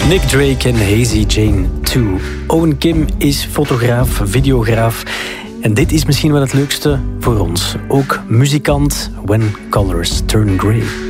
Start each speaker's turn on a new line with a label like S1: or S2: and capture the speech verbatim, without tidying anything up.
S1: Nick Drake en Hazy Jane twee. Owen Kim is fotograaf, videograaf. En dit is misschien wel het leukste voor ons. Ook muzikant When Colors Turn Grey.